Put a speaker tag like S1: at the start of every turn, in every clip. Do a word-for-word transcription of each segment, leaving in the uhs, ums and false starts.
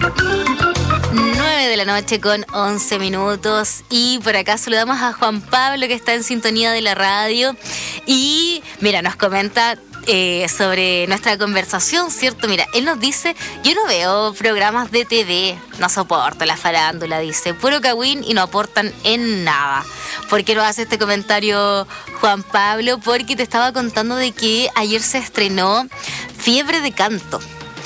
S1: nueve de la noche con once minutos y por acá saludamos a Juan Pablo, que está en sintonía de la radio y mira, nos comenta eh, sobre nuestra conversación, ¿cierto? Mira, él nos dice: yo no veo programas de T V, no soporto la farándula, dice, puro cagüín y no aportan en nada. ¿Por qué nos hace este comentario Juan Pablo? Porque te estaba contando de que ayer se estrenó Fiebre de Canto.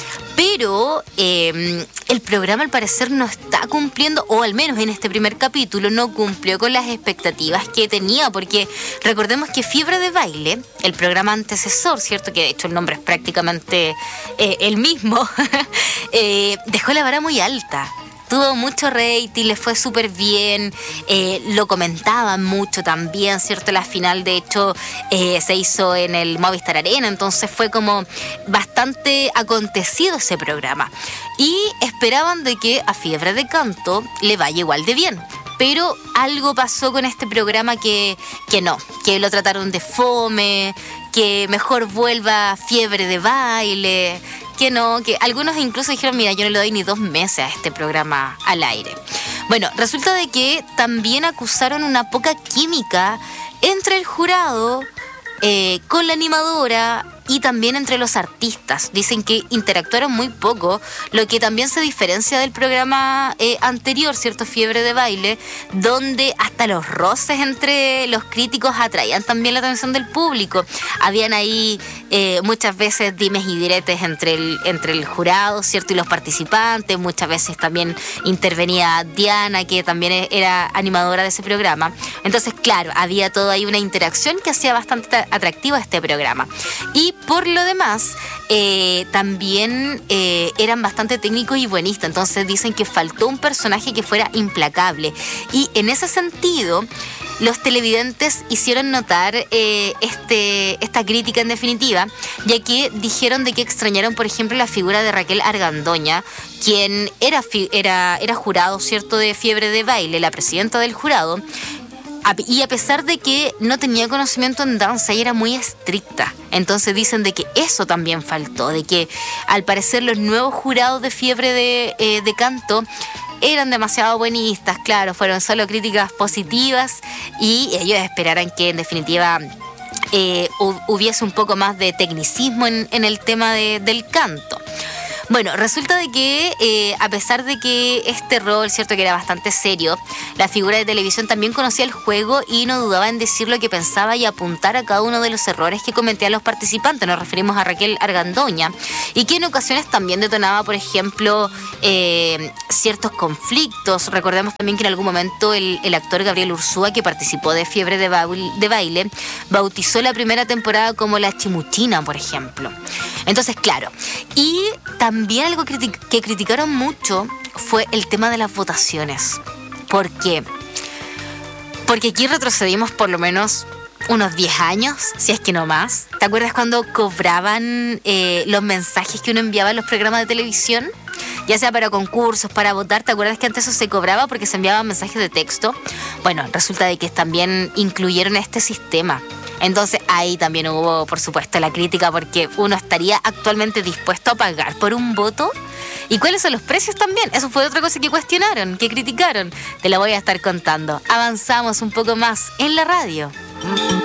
S1: Pero eh, el programa al parecer no está cumpliendo, o al menos en este primer capítulo no cumplió con las expectativas que tenía, porque recordemos que Fiebre de Baile, el programa antecesor, ¿cierto? Que de hecho el nombre es prácticamente eh, el mismo, eh, dejó la vara muy alta. Tuvo mucho rating, le fue súper bien, eh, lo comentaban mucho también, ¿cierto? La final, de hecho, eh, se hizo en el Movistar Arena, entonces fue como bastante acontecido ese programa. Y esperaban de que a Fiebre de Canto le vaya igual de bien. Pero algo pasó con este programa que, que no, que lo trataron de fome, que mejor vuelva Fiebre de Baile, que no, que algunos incluso dijeron: mira, yo no le doy ni dos meses a este programa al aire. Bueno, resulta de que también acusaron una poca química entre el jurado, eh, con la animadora y también entre los artistas. Dicen que interactuaron muy poco, lo que también se diferencia del programa eh, anterior, ¿cierto? Fiebre de Baile, donde hasta los roces entre los críticos atraían también la atención del público. Habían ahí eh, muchas veces dimes y diretes entre el, entre el jurado, ¿cierto? Y los participantes. Muchas veces también intervenía Diana, que también era animadora de ese programa. Entonces, claro, había toda ahí una interacción que hacía bastante atractivo a este programa. Y por lo demás, eh, también eh, eran bastante técnicos y buenistas. Entonces dicen que faltó un personaje que fuera implacable. Y en ese sentido, los televidentes hicieron notar eh, este, esta crítica en definitiva, ya que dijeron de que extrañaron, por ejemplo, la figura de Raquel Argandoña, quien era, fi- era, era jurado, ¿cierto?, de Fiebre de Baile, la presidenta del jurado. Y a pesar de que no tenía conocimiento en danza, ella era muy estricta. Entonces dicen de que eso también faltó, de que al parecer los nuevos jurados de Fiebre de, eh, de Canto eran demasiado buenistas, claro, fueron solo críticas positivas y ellos esperaran que en definitiva eh, hubiese un poco más de tecnicismo en, en el tema de, del canto. Bueno, resulta de que eh, a pesar de que este rol, cierto, que era bastante serio, la figura de televisión también conocía el juego y no dudaba en decir lo que pensaba y apuntar a cada uno de los errores que cometían los participantes. Nos referimos a Raquel Argandoña, y que en ocasiones también detonaba, por ejemplo, eh, ciertos conflictos. Recordemos también que en algún momento el, el actor Gabriel Ursúa, que participó de Fiebre de, baile, de Baile, bautizó la primera temporada como La Chimuchina, por ejemplo. Entonces, claro, y también algo criti- que criticaron mucho fue el tema de las votaciones. ¿Por qué? Porque aquí retrocedimos por lo menos unos diez años, si es que no más. ¿Te acuerdas cuando cobraban eh, los mensajes que uno enviaba en los programas de televisión? Ya sea para concursos, para votar. ¿Te acuerdas que antes eso se cobraba porque se enviaban mensajes de texto? Bueno, resulta de que también incluyeron este sistema. Entonces ahí también hubo, por supuesto, la crítica, porque uno estaría actualmente dispuesto a pagar por un voto. ¿Y cuáles son los precios también? Eso fue otra cosa que cuestionaron, que criticaron. Te lo voy a estar contando. Avanzamos un poco más en la radio.